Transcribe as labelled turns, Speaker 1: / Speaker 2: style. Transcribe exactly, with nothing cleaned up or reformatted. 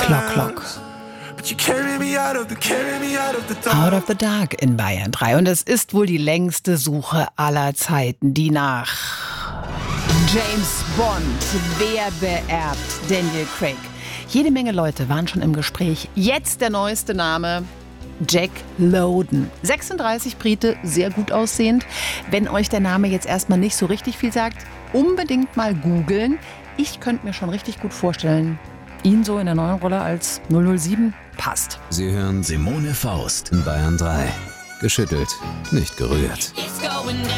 Speaker 1: Clock Clock. Out of the Dark in Bayern drei. Und es ist wohl die längste Suche aller Zeiten, die nach James Bond. Wer beerbt Daniel Craig? Jede Menge Leute waren schon im Gespräch. Jetzt der neueste Name: Jack Lowden. sechsunddreißig, Brite, sehr gut aussehend. Wenn euch der Name jetzt erstmal nicht so richtig viel sagt, unbedingt mal googeln. Ich könnte mir schon richtig gut vorstellen, ihn so in der neuen Rolle als null null sieben passt.
Speaker 2: Sie hören Simone Faust in Bayern drei. Geschüttelt, nicht gerührt.
Speaker 3: It's going down.